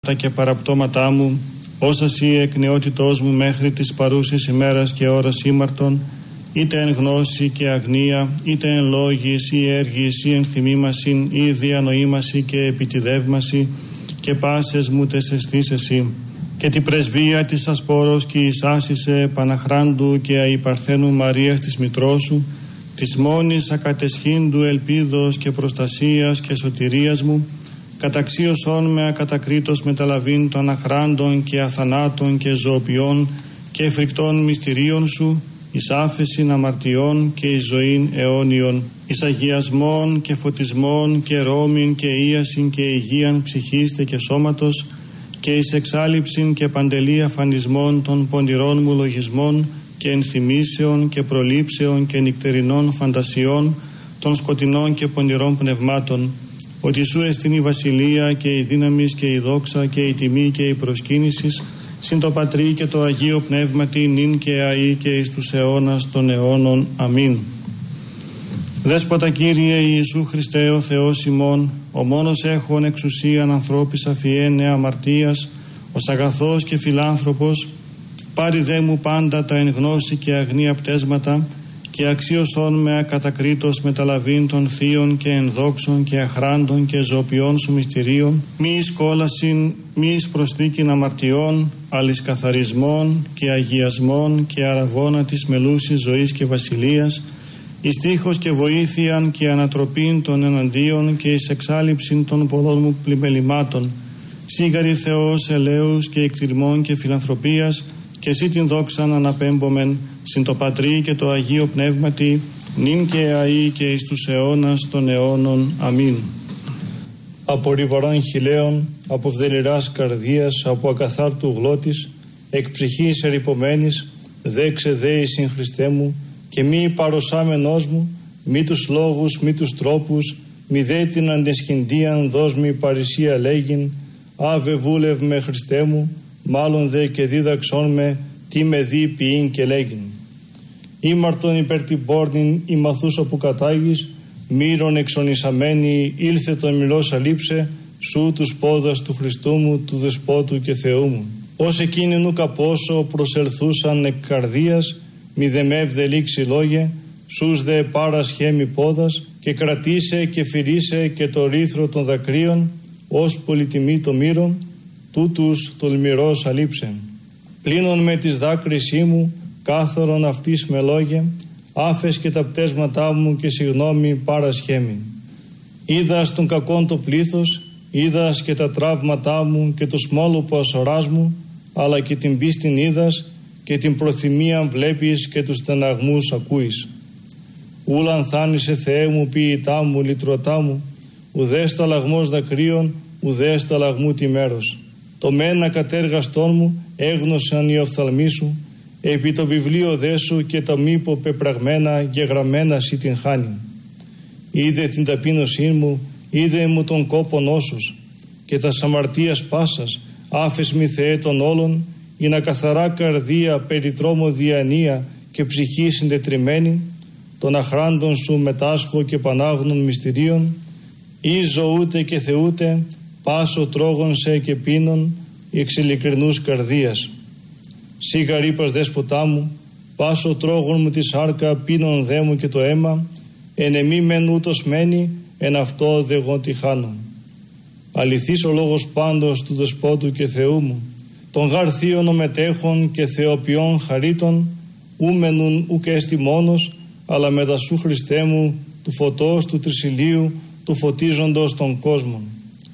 και παραπτώματά μου, όσα σύ εκ νεότητός μου μέχρι της παρούσης ημέρας και ώρας ήμαρτον, είτε εν γνώση και αγνία, είτε εν λόγης ή έργης ή εν θυμήμασιν ή διανοήμαση και επιτιδεύμαση και πάσες μου τες αισθήσεσι, και την πρεσβεία της ασπόρος και εις άσισε Παναχράντου και αϊπαρθένου Μαρίας της μητρός σου, της μόνης ακατεσχύντου ελπίδος και προστασίας και σωτηρίας μου, καταξίωσόν με ακατακρίτως μεταλαβήν των αχράντων και αθανάτων και ζωοποιών και φρικτών μυστηρίων σου, εις άφεσιν αμαρτιών και εις ζωήν αιώνιον, εις αγιασμών και φωτισμών και ρόμην και ίασιν και υγείαν ψυχίστε και σώματος, και εις εξάλειψιν και παντελή αφανισμών των πονηρών μου λογισμών και ενθυμήσεων και προλήψεων και νυκτερινών φαντασιών των σκοτεινών και πονηρών πνευμάτων, ότι σου εστιν η βασιλεία και η δύναμις και η δόξα και η τιμή και η προσκύνησης συν το Πατρί και το Αγίο Πνεύματι νυν και αεί και εις τους αιώνας των αιώνων. Αμήν. Δέσποτα Κύριε Ιησού Χριστέ ο Θεός ημών, ο μόνος έχων εξουσίαν ανθρώπης αφιένε αμαρτίας, ως αγαθός και φιλάνθρωπος, πάρει δε μου πάντα τα εν γνώση και αγνία πτέσματα και αξίωσόν με ακατακρίτως μεταλαβήν των θείων και ενδόξων και αχράντων και ζωοποιών σου μυστηρίων, μη εις κόλασιν, μη εις προσθήκην αμαρτιών, αλης καθαρισμών και αγιασμών και αραβώνα της μελούσης ζωής και βασιλείας, εις τείχος και βοήθειαν και ανατροπήν των εναντίον και εις εξάλειψην των πολλών μου πλημελημάτων, σίγαρη Θεός ελέους και εκτιρμών και φιλανθρωπίας, και εσύ την δόξαν αναπέμπομεν συν το Πατρί και το Αγίο Πνεύματι νυν και αεί και εις τους αιώνας των αιώνων. Αμήν. Από ρηβαρών χιλέων, από βδελιράς καρδίας, από ακαθάρτου γλώτης, εκ ψυχής ερυπωμένης, δέξε δέη συν Χριστέ μου, και μη παροσάμενός μου, μη τους λόγους, μη τους τρόπους, μη δε την αντεσχυντίαν δώσ' μη παρησία λέγειν, άβε βούλευ με Χριστέ μου, μάλλον δε και δίδαξόν με τι με δει ποιήν και λέγειν. Ήμαρτον υπέρ την πόρνην η μαθούσα που κατάγεις, μύρον εξονισαμένη ήλθε τον μιλός αλείψε, σου τους πόδας του Χριστού μου, του Δεσπότου και Θεού μου. Ως εκείνη νου καπόσο προσελθούσαν εκ καρδίας, μη δε με ευδελίξει λόγε, σους δε πάρας χέμι πόδας, και κρατήσε και φυρίσε και το ρήθρο των δακρύων, ως πολυτιμή το μύρον, τούτους τολμηρός αλείψε. Πλύνον με τις δάκρυσή μου, κάθαρον αυτής με λόγια, άφες και τα πτέσματά μου και συγνώμη παρασχέμη. Είδας τον κακόν το πλήθος, είδας και τα τραύματά μου και το σμόλο που ασοράς μου, αλλά και την πίστην είδας και την προθυμία βλέπεις και τους στεναγμούς ακούεις. Ούλαν θάνησε Θεέ μου ποιητά μου, λυτρωτά μου, ουδές ταλαγμός δακρύων, ουδές ταλαγμού τη μέρος. Το μένα κατέργαστόν μου έγνωσαν οι οφθαλμοί σου, επί το βιβλίο δέσου και τα μήπο πεπραγμένα και γραμμένα σοι την χάνει. Είδε την ταπείνωσή μου, είδε μου τον κόπον όσους, και τα αμαρτίας πάσας, άφες μη Θεέ των όλων, η να καθαρά καρδία, περιτρόμο διανία και ψυχή συντετριμένη, των αχράντων σου μετάσχω και πανάγνων μυστηρίων, ή ζωούτε και θεούτε, πάσο τρώγων σε και πίνων, εξ ειλικρινούς καρδίας. Σίγα ρήπας δέσποτά μου, πάσο τρώγων μου τη σάρκα, πίνων δε μου και το αίμα, εν εμή μεν ούτως μένει, εν αυτό δε εγώ τη χάνω. Αληθής ο λόγος πάντως του Δεσπότου και Θεού μου, των γαρθίων ομετέχων και θεοποιών χαρίτων, ούμενουν ουκ έστι μόνος, αλλά μετά σου Χριστέ μου, του φωτός του τρισιλίου, του φωτίζοντος των κόσμων.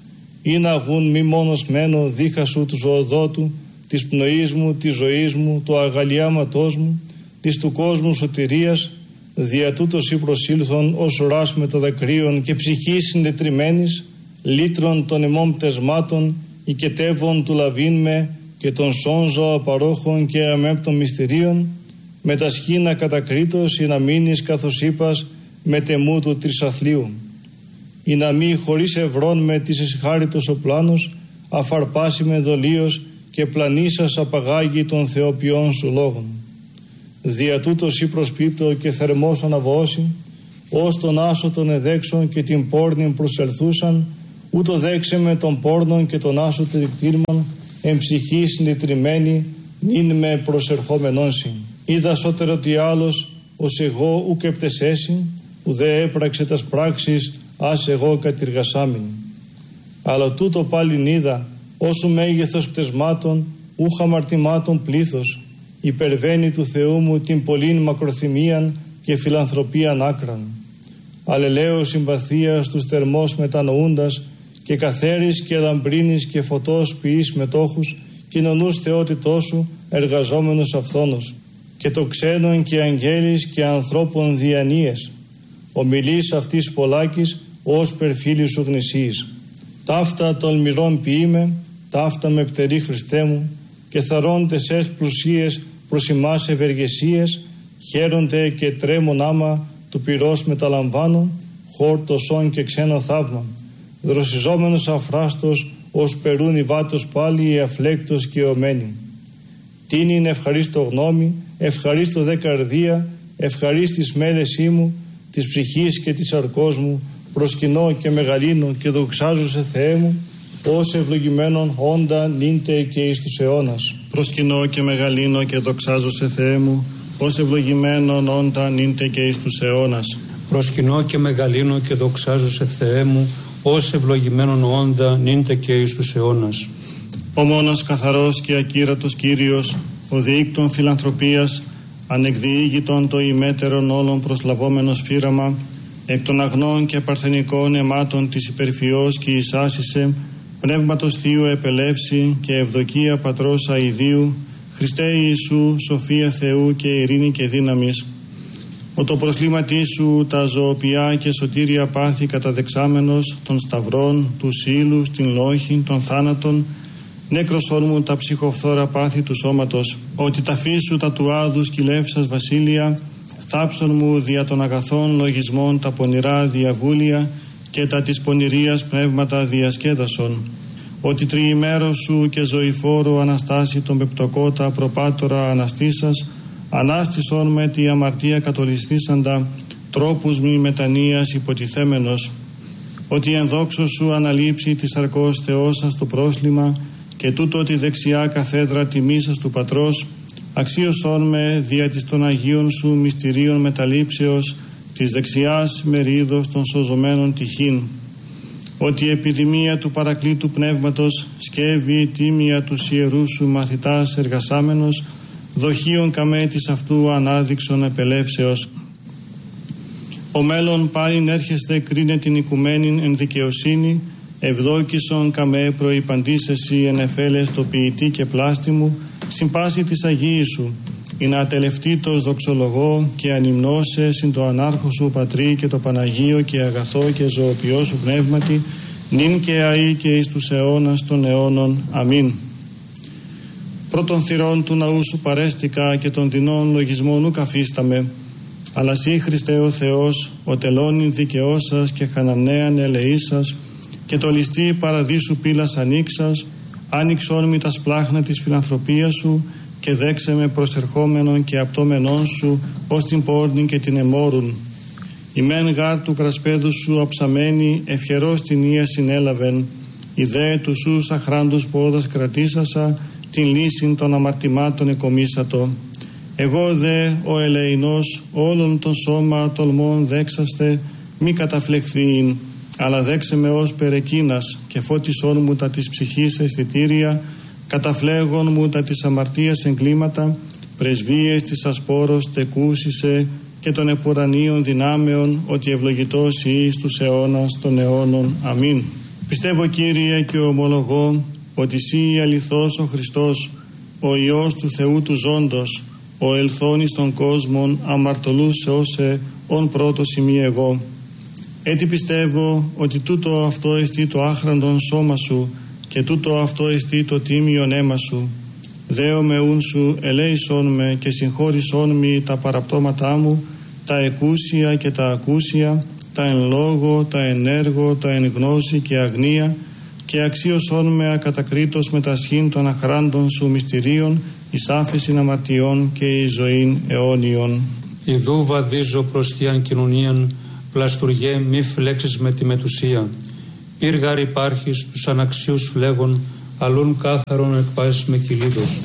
Ή να αγούν μη μόνος μένω δίχα σου του ζωοδότου, της πνοής μου, της ζωής μου, του αγαλιάματός μου, της του κόσμου σωτηρίας, δια τούτος ή προσήλθον ως ουράς με το δακρύον και ψυχής συντετριμένης, λύτρων των ημών πτεσμάτων, οικετεύων του λαβήν με και των σώνζω απαρόχων και αμέπτων μυστηρίων, με τα σχήνα κατακρίτως, ή να μείνεις καθώς είπας με τεμού του τρισαθλίου. Ή να μη χωρίς ευρών με της εσχάριτος ο πλάνος, αφαρπάσει με δολίος και πλανήσας απαγάγει των θεοποιών σου λόγων. Δια τούτος ή προσπίπτω και θερμός αναβώσει, ως τον άσο των εδέξων και την πόρνην προσελθούσαν, ούτω δέξε με τον πόρνον και τον άσο τρικτήρμον, εν ψυχή συντετριμένη, νυν με προσερχόμενόνσι. Είδα σώτερο ότι άλλος, ως εγώ ουκ επτεσέσι, ουδέ έπραξε τας πράξεις, ας εγώ κατηργασάμιν. Αλλά τούτο πάλιν είδα, όσο μέγεθος πτεσμάτων, ούχ αμαρτημάτων πλήθος, υπερβαίνει του Θεού μου την πολλήν μακροθυμίαν και φιλανθρωπίαν άκραν. Αλλελέω συμπαθία στους θερμός μετανοούντας και καθαίρης και λαμπρίνης και φωτός ποιής μετόχους κοινωνούς θεότητός σου εργαζόμενος αυθόνος και το ξένον και αγγέλης και ανθρώπων διανοίες. Ομιλείς αυτής πολλάκης ως περφίλης σου γνησίης. Ταύτα τολμηρών ποιήμε, ταύτα με πτερή Χριστέ μου και θαρώντες εσ πλουσίες προς ημάς ευεργεσίες, χαίρονται και τρέμον άμα του πυρός μεταλαμβάνουν, χόρτωσον και ξένο θαύμα. Δροσιζόμενος αφράστος, ως περούν οι βάτος πάλι η αφλέκτος και ομένη. Τίνην είναι ευχαρίστω γνώμη, ευχαρίστω δε καρδία, ευχαρίστης μέλεσή μου, της ψυχής και της αρκός μου, προσκυνώ και μεγαλύνω και δοξάζω σε Θεέ μου, ως ευλογημένον όντα νύντε και εις τους αιώνας. Προσκυνώ και μεγαλύνω και δοξάζω σε Θεέ μου, ως ευλογημένον όντα νύντε και εις τους αιώνας. Προσκυνώ και μεγαλύνω και δοξάζω σε Θεέ μου, ως ευλογημένον όντα νύντε και εις τους αιώνας. Ο μόνος καθαρός και ακύρατος Κύριος, ο διήκτων φιλανθρωπίας, ανεκδιήγητον το ημέτερον όλων προσλαβόμενος φύραμα, εκ των αγνών και παρθενικών αιμάτων της υπερφυός και εισάσισε, πνεύματος Θείου επελεύση και ευδοκία Πατρός αηδίου, Χριστέ Ιησού, σοφία Θεού και ειρήνη και δύναμης. Ο το προσλήματί σου τα ζωοποιιά και σωτήρια πάθη καταδεξάμενος των σταυρών, του σύλλου, την λόχη, των θάνατων, νέκροσόν μου τα ψυχοφθόρα πάθη του σώματος, ότι τα φύσου τα του άδου κυλεύσας βασίλεια, θάψον μου δια των αγαθών λογισμών τα πονηρά διαβούλια και τα της πονηρίας πνεύματα διασκέδασον, ότι τριημέρος σου και ζωηφόρο αναστάσει τον πεπτοκότα προπάτορα αναστήσας, ανάστησον με τη αμαρτία κατοριστήσαντα τρόπους μη μετανοίας υποτιθέμενος, ότι εν δόξω σου αναλείψει της αρκός Θεός σας το πρόσλημα και τούτο τη δεξιά καθέδρα τιμής σας του Πατρός, αξίωσόν με δια της των Αγίων σου μυστηρίων μεταλήψεως της δεξιάς μερίδος των σωζωμένων τυχήν, ότι η επιδημία του παρακλήτου πνεύματος σκεύει τίμια του ιερού σου μαθητάς εργασάμενος, δοχείων καμέ της αυτού ανάδειξον επελεύσεως. Ο μέλλον πάλιν έρχεστε κρίνε την οικουμένην εν δικαιοσύνη, ευδόκησον καμέ προϋπαντής εσύ εν εφέλες το ποιητή και πλάστη μου, συμπάση της Αγίης σου, ή να ατελευτήτως δοξολογώ και ανυμνώσε συν το ανάρχο σου Πατρί και το Παναγίο και αγαθό και ζωοποιό σου πνεύματι, νυν και αεί και εις τους αιώνας των αιώνων. Αμήν. Πρώτων θυρών του ναού σου παρέστηκα και των δεινών λογισμών ου καφίσταμε, αλλά σύ Χριστέ ο Θεός, ο τελώνην δικαιός σας και χανανέαν ελεής σας, και το ληστή παραδείσου πύλας ανοίξας, άνοιξόν μη τα σπλάχνα της φιλανθρωπίας σου και δέξε με προσερχόμενον και απτόμενον σου ως την πόρνην και την εμόρουν. Η μεν γάρ του κρασπέδου σου αψαμένη ευχερός την ία συνέλαβεν, η δε του σου σαχράντους πόδας κρατήσασα, την λύσιν των αμαρτημάτων εκομίσατο. Εγώ δε ο ελεηνός όλων των σώμα τολμών δέξαστε, μη καταφλεχθείην, αλλά δέξε με ως περεκίνας και φώτισόν μου τα της ψυχής αισθητήρια, καταφλέγον μου τα της αμαρτίας εγκλήματα, πρεσβείες της ασπόρος τεκούσισε και των επουρανίων δυνάμεων, ότι ευλογητός εις τους αιώνας των αιώνων. Αμήν. Πιστεύω Κύριε και ομολογώ ότι εσύ αληθώς ο Χριστός, ο Υιός του Θεού του ζώντος, ο ελθόν εις των κόσμων αμαρτωλούσε όσε ον πρώτος ημί εγώ. Έτσι πιστεύω ότι τούτο αυτό εστί το άχραντον σώμα σου και τούτο αυτό εστί το τίμιον αίμα σου. Δέω με ούν σου ελέησόν με και συγχώρησόν μη τα παραπτώματά μου, τα εκούσια και τα ακούσια, τα εν λόγω, τα εν έργο, τα εν γνώση και αγνία, και αξίωσόν με ακατακρίτως με τα σχήν των αχράντων σου μυστηρίων, εις άφεσιν αμαρτιών και εις ζωήν αιώνιον. Ιδού βαδίζω προς θείαν κοινωνίαν, πλαστουργέ μη φλέξεις με τη μετουσία. Πύργαρ υπάρχεις τους αναξίους φλέγων, αλλούν κάθαρον εκπάσεις με κυλίδος.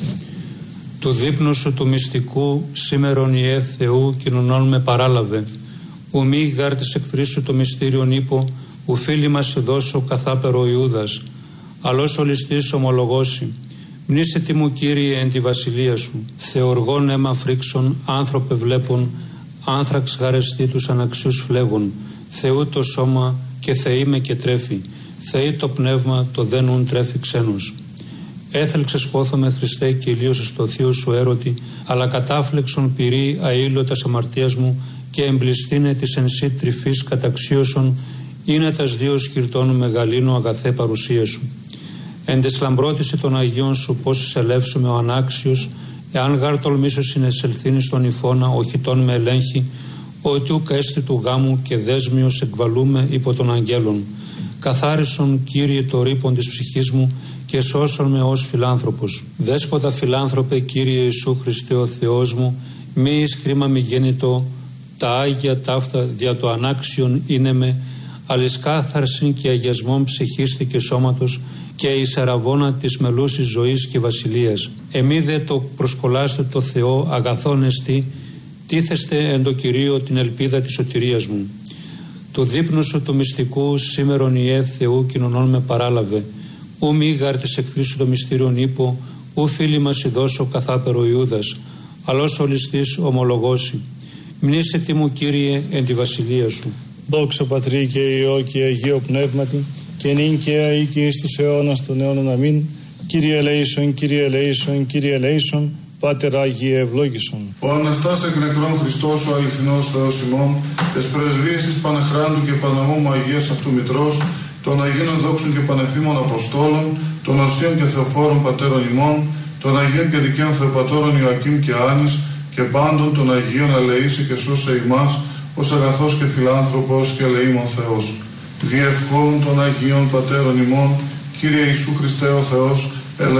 Του δείπνου σου του μυστικού, σήμερον Ιε Θεού κοινωνών με παράλαβε. Ου μη γάρ της εχθρής σου το μυστήριον ύπο, ου φίλοι μας σε δώσω καθάπερο Ιούδας. Αλλός ο ληστής ομολογώσει. Μνήσε τι μου Κύριε εν τη βασιλεία σου. Θεοργών αίμα φρίξον, άνθρωπε βλέπουν, άνθραξ γαρεστή τους αναξίους φλέγων. Θεού το σώμα και Θεή με και τρέφει. Θεή το πνεύμα το δένουν τρέφει ξένος. Έθελξες πόθομαι Χριστέ και ηλίωσες το θείο σου έρωτη, αλλά κατάφλεξον πυρή αήλωτας αμαρτίας μου και εμπληστήνε της εν σύ τρυφής καταξίωσον, είναι τας δύο σκυρτών μεγαλύνου αγαθέ παρουσία σου. Εν τες λαμπρότηση των Αγίων σου πώς εισελεύσουμε ο ανάξιος, εάν γάρ τολμήσω συνεσελθύνει στον υφώνα, οχητών με ελέγχει, ότι ουκ έστι του γάμου και δέσμιος εκβαλούμε υπό των αγγέλων. Καθάρισον Κύριε το ρήπον της ψυχής μου και σώσον με ως φιλάνθρωπος. Δέσποτα φιλάνθρωπε Κύριε Ιησού Χριστέ ο Θεός μου, μη εις κρίμα μη γέννητο, τα Άγια ταύτα δια το ανάξιον είναι με, αλης κάθαρσιν και αγιασμόν ψυχίστη και σώματος και εις αραβώνα της μελούσης ζωής και βασιλείας. Εμεί δε το προσκολάστε το Θεό αγαθόν εστί, τίθεστε εν το Κυρίω την ελπίδα της σωτηρίας μου. Του δείπνου σου του μυστικού σήμερον Ιε Θεού κοινωνών με παράλαβε. Ου μη γάρ της εχθρής σου το μυστήριον ύπο, ου φίλοι μας ειδώσω καθάπερο Ιούδας, αλλός ο ληστής ομολογώσει. Μνήσε τι μου Κύριε εν τη βασιλεία σου. Δόξα Πατρί και Υιό και Αγίο Πνεύματι, και νυν και αεί και εις τους αιώνας των αιώνων αμήν. Κύριε ελέησον, Κύριε ελέησον, Κύριε ελέησον, Πάτερ Άγιε ευλόγησον. Ο Αναστάς εκ νεκρών Χριστός, ο αληθινός Θεός ημών, τες πρεσβείες της Πανεχράντου και Παναμόμου Αγίας αυτού Μητρός, των Αγίων δόξων και πανεφήμων Αποστόλων, των Οσίων και Θεοφόρων Πατέρων ημών, των Αγίων και Δικαίων Θεοπατώρων Ιωακήμ και Άνης, και πάντων των Αγίων ελεήσει και σώσε ημάς, ως αγαθός και φιλάνθρωπος και ελεήμων Θεός. Διευκόν των Αγίων Πατέρων ημών, Κύριε Ιησού Χριστέ ο Θεός,